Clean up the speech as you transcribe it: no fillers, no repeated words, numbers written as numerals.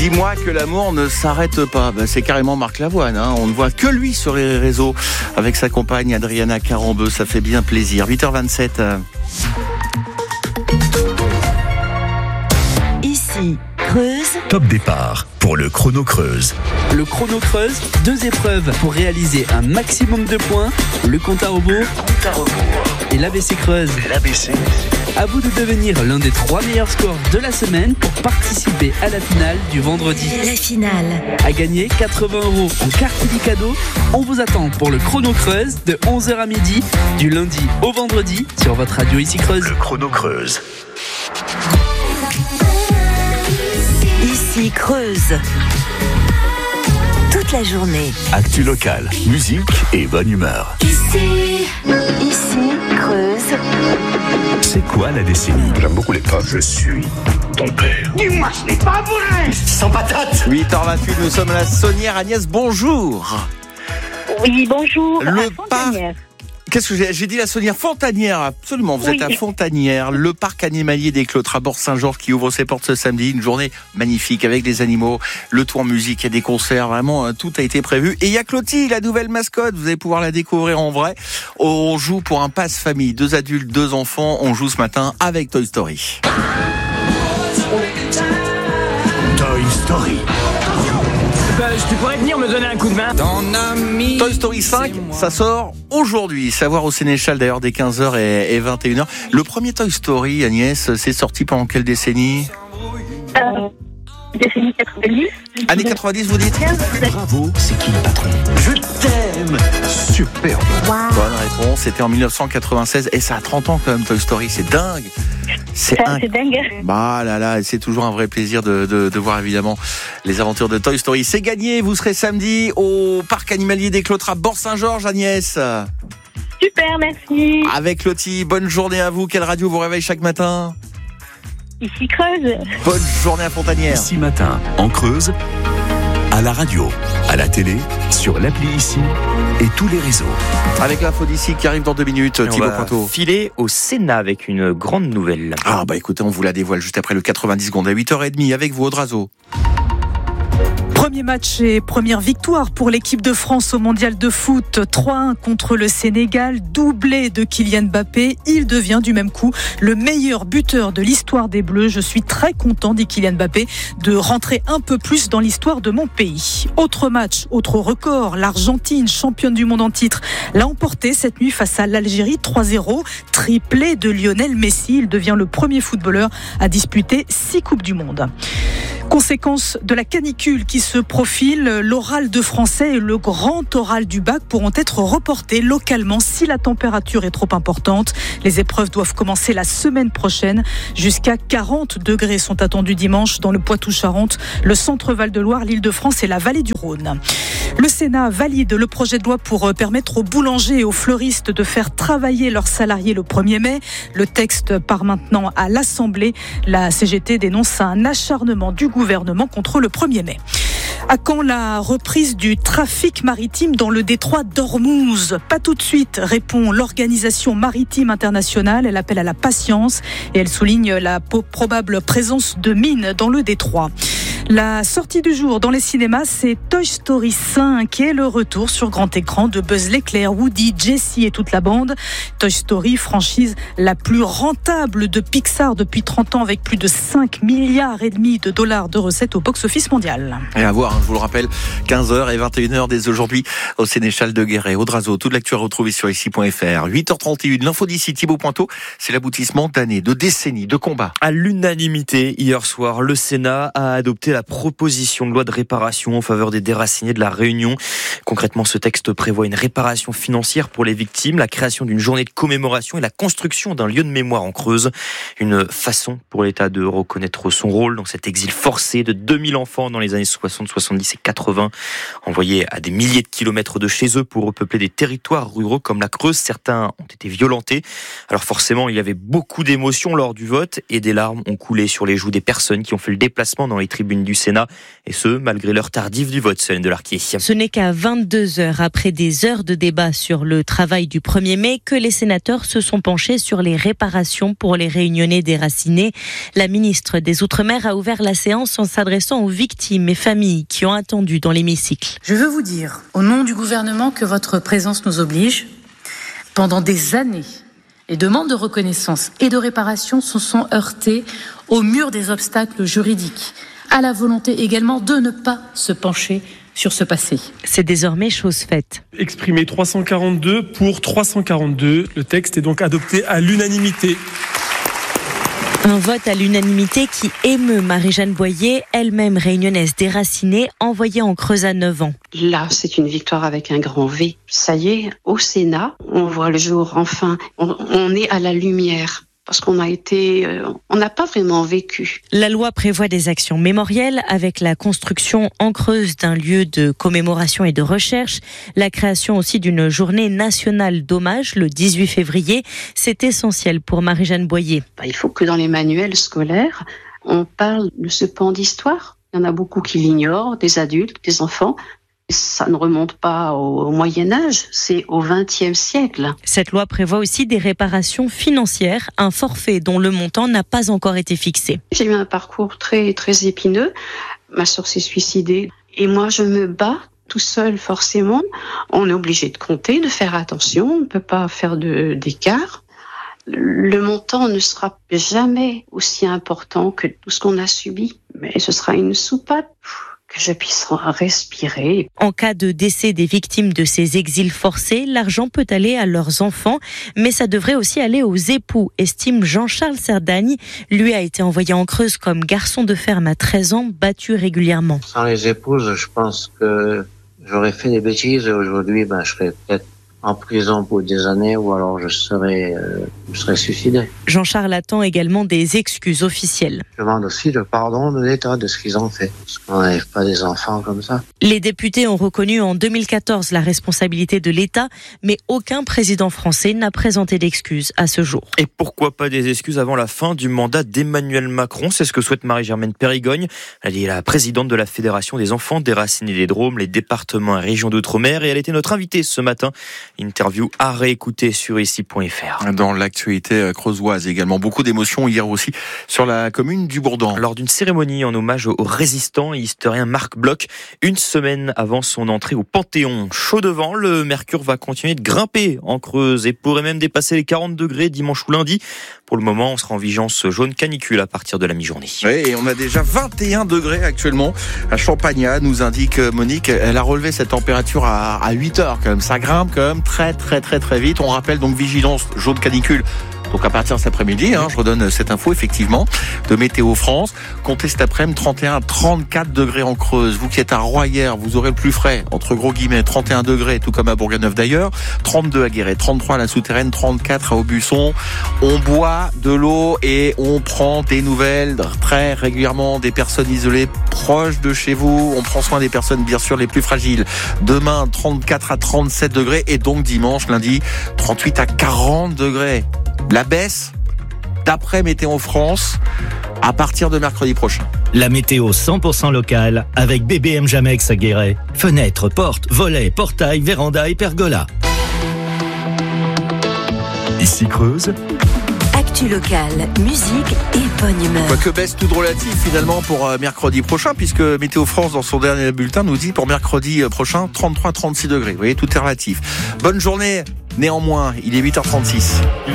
Dis-moi que l'amour ne s'arrête pas. C'est carrément Marc Lavoine. On ne voit que lui sur les réseaux avec sa compagne Adriana Carambeu. Ça fait bien plaisir. 8h27. Ici, Creuse. Top départ pour le Chrono Creuse. Le Chrono Creuse, 2 épreuves pour réaliser un maximum de points. Le compte à rebours et l'ABC Creuse. À vous de devenir l'un des 3 meilleurs scores de la semaine pour participer à la finale du vendredi. La finale. À gagner 80 € en carte cadeau. On vous attend pour le Chrono Creuse de 11h à midi, du lundi au vendredi sur votre radio Ici Creuse. Le Chrono Creuse. Ici Creuse. Toute la journée. Actu local, musique et bonne humeur. Ici Creuse. C'est quoi la décennie? J'aime beaucoup les femmes. Je suis ton père. Dis-moi, ce n'est pas vrai. Sans patate. 8h28, nous sommes à la Saunière. Agnès, bonjour. Oui, bonjour. Le parc. Qu'est-ce que j'ai dit? La Saunière Fontanière, absolument. Vous êtes à Fontanière, le parc animalier des Clotres à Bord-Saint-Georges qui ouvre ses portes ce samedi. Une journée magnifique avec les animaux, le tour en musique, il y a des concerts, vraiment tout a été prévu. Et il y a Clotilde, la nouvelle mascotte, vous allez pouvoir la découvrir en vrai. On joue pour un pass famille, 2 adultes, 2 enfants. On joue ce matin avec Toy Story. Toy Story. Tu pourrais venir me donner un coup de main? Toy Story 5, ça sort aujourd'hui. Savoir au Sénéchal d'ailleurs dès 15h et 21h. Le premier Toy Story, Agnès, c'est sorti pendant quelle décennie? Décennie 90. Années 90, vous dites? Bravo, c'est qui le patron? Je t'aime. Superbe. Bonne réponse, c'était en 1996 et ça a 30 ans quand même Toy Story, c'est dingue. C'est dingue. Bah là, c'est toujours un vrai plaisir de voir évidemment les aventures de Toy Story. C'est gagné, vous serez samedi au parc animalier des Clotres à Bord-Saint-Georges, Agnès. Super, merci. Avec Lottie, bonne journée à vous. Quelle radio vous réveille chaque matin? Ici Creuse. Bonne journée à Fontanière. Ici matin, en Creuse, à la radio, à la télé, sur l'appli Ici et tous les réseaux. Avec l'info d'ici qui arrive dans 2 minutes, Thibaut Pointeau. Filer au Sénat avec une grande nouvelle. Ah bah écoutez, on vous la dévoile juste après le 90 secondes à 8h30 avec vous, Audrazo. Premier match et première victoire pour l'équipe de France au mondial de foot. 3-1 contre le Sénégal, doublé de Kylian Mbappé. Il devient du même coup le meilleur buteur de l'histoire des Bleus. Je suis très content, dit Kylian Mbappé, de rentrer un peu plus dans l'histoire de mon pays. Autre match, autre record. L'Argentine, championne du monde en titre, l'a emporté cette nuit face à l'Algérie 3-0. Triplé de Lionel Messi. Il devient le premier footballeur à disputer 6 Coupes du Monde. Conséquence de la canicule qui se profile, l'oral de français et le grand oral du bac pourront être reportés localement si la température est trop importante. Les épreuves doivent commencer la semaine prochaine. Jusqu'à 40 degrés sont attendus dimanche dans le Poitou-Charentes, le centre Val-de-Loire, l'Île-de-France et la vallée du Rhône. Le Sénat valide le projet de loi pour permettre aux boulangers et aux fleuristes de faire travailler leurs salariés le 1er mai. Le texte part maintenant à l'Assemblée. La CGT dénonce un acharnement du gouvernement contre le 1er mai. À quand la reprise du trafic maritime dans le détroit d'Ormuz? Pas tout de suite, répond l'Organisation maritime internationale. Elle appelle à la patience et elle souligne la probable présence de mines dans le détroit. La sortie du jour dans les cinémas, c'est Toy Story 5 et le retour sur grand écran de Buzz l'éclair, Woody, Jessie et toute la bande. Toy Story, franchise la plus rentable de Pixar depuis 30 ans avec plus de 5,5 milliards de recettes au box-office mondial. Et à voir, je vous le rappelle, 15h et 21h dès aujourd'hui au Sénéchal de Guéret, Audrazo. Toute l'actu à retrouver sur ici.fr. 8h31, l'info d'ici, Thibaut Pointeau, c'est l'aboutissement d'années, de décennies, de combats. À l'unanimité, hier soir, le Sénat a adopté la proposition de loi de réparation en faveur des déracinés de la Réunion. Concrètement, ce texte prévoit une réparation financière pour les victimes, la création d'une journée de commémoration et la construction d'un lieu de mémoire en Creuse. Une façon pour l'État de reconnaître son rôle dans cet exil forcé de 2000 enfants dans les années 60, 70 et 80, envoyés à des milliers de kilomètres de chez eux pour repeupler des territoires ruraux comme la Creuse. Certains ont été violentés. Alors forcément, il y avait beaucoup d'émotions lors du vote et des larmes ont coulé sur les joues des personnes qui ont fait le déplacement dans les tribunes du Sénat, et ce, malgré l'heure tardive du vote, Solène Delarquier. Ce n'est qu'à 22 heures après des heures de débat sur le travail du 1er mai que les sénateurs se sont penchés sur les réparations pour les Réunionnais déracinés. La ministre des Outre-mer a ouvert la séance en s'adressant aux victimes et familles qui ont attendu dans l'hémicycle. Je veux vous dire, au nom du gouvernement, que votre présence nous oblige. Pendant des années, les demandes de reconnaissance et de réparation se sont heurtées au mur des obstacles juridiques, à la volonté également de ne pas se pencher sur ce passé. C'est désormais chose faite. Exprimé 342 pour 342. Le texte est donc adopté à l'unanimité. Un vote à l'unanimité qui émeut Marie-Jeanne Boyer, elle-même réunionnaise déracinée, envoyée en Creuse à 9 ans. Là, c'est une victoire avec un grand V. Ça y est, au Sénat, on voit le jour, enfin. On est à la lumière. Parce on n'a pas vraiment vécu. La loi prévoit des actions mémorielles avec la construction en Creuse d'un lieu de commémoration et de recherche, la création aussi d'une journée nationale d'hommage le 18 février. C'est essentiel pour Marie-Jeanne Boyer. Il faut que dans les manuels scolaires, on parle de ce pan d'histoire. Il y en a beaucoup qui l'ignorent, des adultes, des enfants. Ça ne remonte pas au Moyen-Âge, c'est au XXe siècle. Cette loi prévoit aussi des réparations financières, un forfait dont le montant n'a pas encore été fixé. J'ai eu un parcours très, très épineux. Ma sœur s'est suicidée. Et moi, je me bats tout seul, forcément. On est obligé de compter, de faire attention. On ne peut pas faire d'écart. Le montant ne sera jamais aussi important que tout ce qu'on a subi. Mais ce sera une soupape que je puisse respirer. En cas de décès des victimes de ces exils forcés, l'argent peut aller à leurs enfants, mais ça devrait aussi aller aux époux, estime Jean-Charles Serdagne. Lui a été envoyé en Creuse comme garçon de ferme à 13 ans, battu régulièrement. Sans les épouses, je pense que j'aurais fait des bêtises et aujourd'hui, je serais peut-être en prison pour des années ou alors je serais suicidé. Jean-Charles attend également des excuses officielles. Je demande aussi le pardon de l'État de ce qu'ils ont fait. Parce qu'on n'enlève pas des enfants comme ça. Les députés ont reconnu en 2014 la responsabilité de l'État, mais aucun président français n'a présenté d'excuses à ce jour. Et pourquoi pas des excuses avant la fin du mandat d'Emmanuel Macron? C'est ce que souhaite Marie-Germaine Périgogne. Elle est la présidente de la Fédération des enfants déracinés des Drômes, les départements et régions d'outre-mer, et elle était notre invitée ce matin. Interview à réécouter sur ici.fr. Dans l'actualité creusoise également, beaucoup d'émotions hier aussi sur la commune du Bourdan. Lors d'une cérémonie en hommage au résistant et historien Marc Bloch, une semaine avant son entrée au Panthéon. Chaud devant, le mercure va continuer de grimper en Creuse et pourrait même dépasser les 40 degrés dimanche ou lundi. Pour le moment, on sera en vigilance jaune canicule à partir de la mi-journée. Oui, et on a déjà 21 degrés actuellement à Champagnat, nous indique Monique. Elle a relevé cette température à 8 heures quand même. Ça grimpe quand même très vite. On rappelle donc vigilance jaune canicule. Donc à partir de cet après-midi, je redonne cette info effectivement de Météo France. Comptez cet après-midi 31 à 34 degrés en Creuse. Vous qui êtes à Royer, vous aurez le plus frais, entre gros guillemets, 31 degrés, tout comme à Bourganeuf d'ailleurs, 32 à Guéret, 33 à la Souterraine, 34 à Aubusson. On boit de l'eau et on prend des nouvelles très régulièrement des personnes isolées proches de chez vous. On prend soin des personnes bien sûr les plus fragiles. Demain, 34 à 37 degrés et donc dimanche, lundi, 38 à 40 degrés. La baisse, d'après Météo France, à partir de mercredi prochain. La météo 100% locale avec BBM Jamex à Guéret. Fenêtres, portes, volets, portails, vérandas et pergolas. Ici Creuse. Actu locale, musique et bonne humeur. Quoique baisse toute relative finalement pour mercredi prochain, puisque Météo France dans son dernier bulletin nous dit pour mercredi prochain 33-36 degrés. Vous voyez, tout est relatif. Bonne journée, néanmoins, il est 8h36.